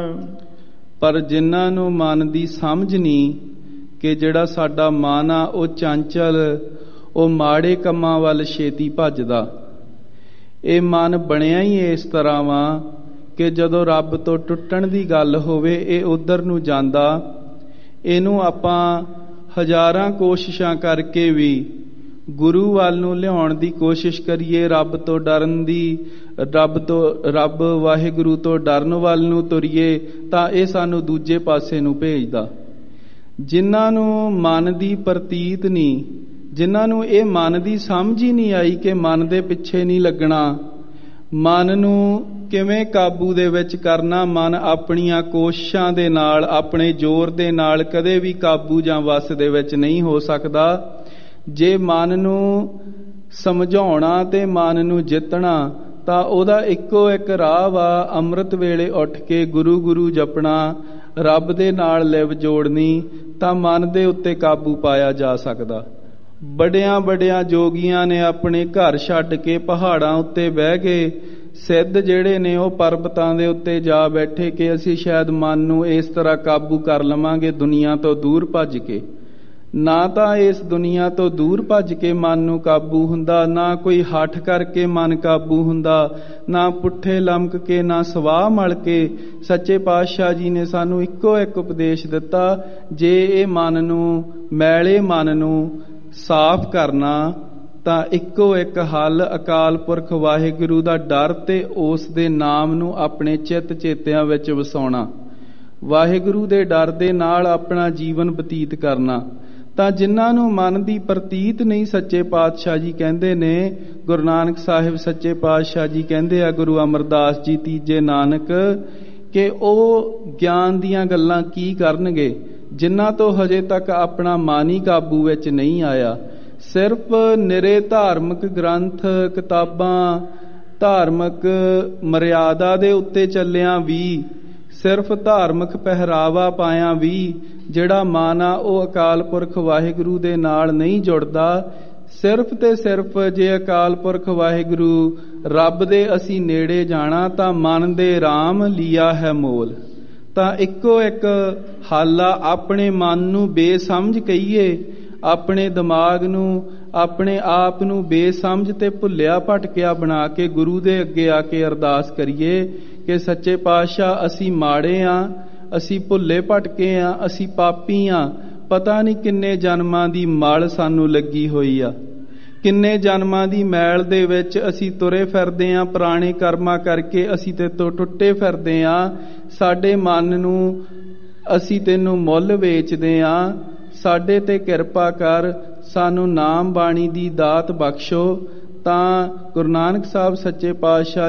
ਪਰ ਜਿਨ੍ਹਾਂ ਨੂੰ ਮਨ ਦੀ ਸਮਝ ਨਹੀਂ ਕਿ ਜਿਹੜਾ ਸਾਡਾ ਮਨ ਆ ਉਹ ਚੰਚਲ, ਉਹ ਮਾੜੇ ਕੰਮਾਂ ਵੱਲ ਛੇਤੀ ਭੱਜਦਾ। ਇਹ ਮਨ ਬਣਿਆ ਹੀ ਇਸ ਤਰ੍ਹਾਂ ਵਾ ਕਿ ਜਦੋਂ ਰੱਬ ਤੋਂ ਟੁੱਟਣ ਦੀ ਗੱਲ ਹੋਵੇ ਇਹ ਉਧਰ ਨੂੰ ਜਾਂਦਾ। ਇਹਨੂੰ ਆਪਾਂ ਹਜ਼ਾਰਾਂ ਕੋਸ਼ਿਸ਼ਾਂ ਕਰਕੇ ਵੀ ਗੁਰੂ ਵੱਲ ਨੂੰ ਲਿਆਉਣ ਦੀ ਕੋਸ਼ਿਸ਼ ਕਰੀਏ, ਰੱਬ ਤੋਂ ਡਰਨ ਦੀ, ਰੱਬ ਵਾਹਿਗੁਰੂ ਤੋਂ ਡਰਨ ਵੱਲ ਨੂੰ ਤੁਰੀਏ, ਤਾਂ ਇਹ ਸਾਨੂੰ ਦੂਜੇ ਪਾਸੇ ਨੂੰ ਭੇਜਦਾ। ਜਿਨ੍ਹਾਂ ਨੂੰ ਮਨ ਦੀ ਪ੍ਰਤੀਤ ਨਹੀਂ, ਜਿਨ੍ਹਾਂ ਨੂੰ ਇਹ ਮਨ ਦੀ ਸਮਝ ਹੀ ਨਹੀਂ ਆਈ ਕਿ ਮਨ ਦੇ ਪਿੱਛੇ ਨਹੀਂ ਲੱਗਣਾ, ਮਨ ਨੂੰ ਕਿਵੇਂ ਕਾਬੂ ਦੇ ਵਿੱਚ ਕਰਨਾ, ਮਨ ਆਪਣੀਆਂ ਕੋਸ਼ਿਸ਼ਾਂ ਦੇ ਨਾਲ, ਆਪਣੇ ਜ਼ੋਰ ਦੇ ਨਾਲ ਕਦੇ ਵੀ ਕਾਬੂ ਜਾਂ ਵੱਸ ਦੇ ਵਿੱਚ ਨਹੀਂ ਹੋ ਸਕਦਾ। ਜੇ ਮਨ ਨੂੰ ਸਮਝਾਉਣਾ ਤੇ ਮਨ ਨੂੰ ਜਿੱਤਣਾ ਤਾਂ ਉਹਦਾ ਇੱਕੋ ਇੱਕ ਰਾਹ ਵਾ, ਅੰਮ੍ਰਿਤ ਵੇਲੇ ਉੱਠ ਕੇ ਗੁਰੂ ਗੁਰੂ ਜਪਣਾ, ਰੱਬ ਦੇ ਨਾਲ ਲਿਵ ਜੋੜਨੀ, ਤਾਂ ਮਨ ਦੇ ਉੱਤੇ ਕਾਬੂ ਪਾਇਆ ਜਾ ਸਕਦਾ। ਵੱਡਿਆਂ ਵੱਡਿਆਂ ਜੋਗੀਆਂ ਨੇ ਆਪਣੇ ਘਰ ਛੱਡ ਕੇ ਪਹਾੜਾਂ ਉੱਤੇ ਬਹਿ ਗਏ, ਸਿੱਧ ਜਿਹੜੇ ਨੇ ਉਹ ਪਰਬਤਾਂ ਦੇ ਉੱਤੇ ਜਾ ਬੈਠੇ ਕਿ ਅਸੀਂ ਸ਼ਾਇਦ ਮਨ ਨੂੰ ਇਸ ਤਰ੍ਹਾਂ ਕਾਬੂ ਕਰ ਲਵਾਂਗੇ ਦੁਨੀਆ ਤੋਂ ਦੂਰ ਭੱਜ ਕੇ। ਨਾ ਤਾਂ ਇਸ ਦੁਨੀਆ ਤੋਂ ਦੂਰ ਭੱਜ ਕੇ ਮਨ ਨੂੰ ਕਾਬੂ ਹੁੰਦਾ, ਨਾ ਕੋਈ ਹੱਠ ਕਰਕੇ ਮਨ ਕਾਬੂ ਹੁੰਦਾ, ਨਾ ਪੁੱਠੇ ਲਮਕ ਕੇ, ਨਾ ਸਵਾਹ ਮਲ ਕੇ। ਸੱਚੇ ਪਾਤਸ਼ਾਹ ਜੀ ਨੇ ਸਾਨੂੰ ਇੱਕੋ ਇੱਕ ਉਪਦੇਸ਼ ਦਿੱਤਾ, ਜੇ ਇਹ ਮਨ ਨੂੰ, ਮੈਲੇ ਮਨ ਨੂੰ ਸਾਫ਼ ਕਰਨਾ ਤਾਂ ਇੱਕੋ ਇੱਕ ਹੱਲ, ਅਕਾਲ ਪੁਰਖ ਵਾਹਿਗੁਰੂ ਦਾ ਡਰ ਤੇ ਉਸ ਦੇ ਨਾਮ ਨੂੰ ਆਪਣੇ ਚਿੱਤ ਚੇਤਿਆਂ ਵਿੱਚ ਵਸਾਉਣਾ, ਵਾਹਿਗੁਰੂ ਦੇ ਡਰ ਦੇ ਨਾਲ ਆਪਣਾ ਜੀਵਨ ਬਤੀਤ ਕਰਨਾ। ਤਾਂ ਜਿਨ੍ਹਾਂ ਨੂੰ ਮਨ ਦੀ ਪ੍ਰਤੀਤ ਨਹੀਂ, ਸੱਚੇ ਪਾਤਸ਼ਾਹ ਜੀ ਕਹਿੰਦੇ ਨੇ, ਗੁਰੂ ਨਾਨਕ ਸਾਹਿਬ ਸੱਚੇ ਪਾਤਸ਼ਾਹ ਜੀ ਕਹਿੰਦੇ ਆ, ਗੁਰੂ ਅਮਰਦਾਸ ਜੀ ਤੀਜੇ ਨਾਨਕ, ਕਿ ਉਹ ਗਿਆਨ ਦੀਆਂ ਗੱਲਾਂ ਕੀ ਕਰਨਗੇ ਜਿਨ੍ਹਾਂ ਤੋਂ ਹਜੇ ਤੱਕ ਆਪਣਾ ਮਨ ਹੀ ਕਾਬੂ ਵਿੱਚ ਨਹੀਂ ਆਇਆ। ਸਿਰਫ ਨਿਰੇ ਧਾਰਮਿਕ ਗ੍ਰੰਥ, ਕਿਤਾਬਾਂ, ਧਾਰਮਿਕ ਮਰਿਆਦਾ ਦੇ ਉੱਤੇ ਚੱਲਿਆਂ ਵੀ, ਸਿਰਫ ਧਾਰਮਿਕ ਪਹਿਰਾਵਾ ਪਾਇਆ ਵੀ ਜਿਹੜਾ ਮਨ ਆ ਉਹ ਅਕਾਲ ਪੁਰਖ ਵਾਹਿਗੁਰੂ ਦੇ ਨਾਲ ਨਹੀਂ ਜੁੜਦਾ। ਸਿਰਫ ਤੇ ਸਿਰਫ ਜੇ ਅਕਾਲ ਪੁਰਖ ਵਾਹਿਗੁਰੂ ਰੱਬ ਦੇ ਅਸੀਂ ਨੇੜੇ ਜਾਣਾ ਤਾਂ ਮਨ ਦੇ ਰਾਮ ਲਿਆ ਹੈ ਮੋਲ। ਤਾਂ ਇੱਕੋ ਇੱਕ ਹੱਲ ਆ, ਆਪਣੇ ਮਨ ਨੂੰ ਬੇਸਮਝ ਕਹੀਏ, ਆਪਣੇ ਦਿਮਾਗ ਨੂੰ, ਆਪਣੇ ਆਪ ਨੂੰ ਬੇਸਮਝ ਤੇ ਭੁੱਲਿਆ ਭਟਕਿਆ ਬਣਾ ਕੇ ਗੁਰੂ ਦੇ ਅੱਗੇ ਆ ਕੇ ਅਰਦਾਸ ਕਰੀਏ ਕਿ ਸੱਚੇ ਪਾਤਸ਼ਾਹ ਅਸੀਂ ਮਾੜੇ ਆ, ਅਸੀਂ ਭੁੱਲੇ ਭਟਕੇ ਆ, ਅਸੀਂ ਪਾਪੀ ਆ, ਪਤਾ ਨਹੀਂ ਕਿੰਨੇ ਜਨਮਾਂ ਦੀ ਮਲ ਸਾਨੂੰ ਲੱਗੀ ਹੋਈ ਆ, ਕਿੰਨੇ ਜਨਮਾਂ ਦੀ ਮੈਲ ਦੇ ਵਿੱਚ ਅਸੀਂ ਤੁਰੇ ਫਿਰਦੇ ਆ, ਪੁਰਾਣੇ ਕਰਮਾਂ ਕਰਕੇ ਅਸੀਂ ਤੇ ਤੋਂ ਟੁੱਟੇ ਫਿਰਦੇ ਆ। ਸਾਡੇ ਮਨ ਨੂੰ ਅਸੀਂ ਤੈਨੂੰ ਮੁੱਲ ਵੇਚਦੇ ਆ, ਸਾਡੇ ਤੇ ਕਿਰਪਾ ਕਰ, ਸਾਨੂੰ ਨਾਮ ਬਾਣੀ ਦੀ ਦਾਤ ਬਖਸ਼ੋ। ਤਾਂ ਗੁਰੂ ਨਾਨਕ ਸਾਹਿਬ ਸੱਚੇ ਪਾਤਸ਼ਾਹ